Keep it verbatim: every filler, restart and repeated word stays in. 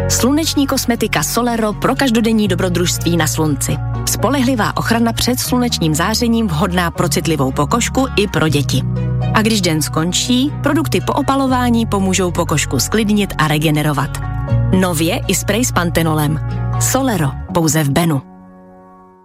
Sluneční kosmetika Solero pro každodenní dobrodružství na slunci. Spolehlivá ochrana před slunečním zářením vhodná pro citlivou pokožku i pro děti. A když den skončí, produkty po opalování pomůžou pokožku sklidnit a regenerovat. Nově i sprej s pantenolem. Solero, pouze v Benu.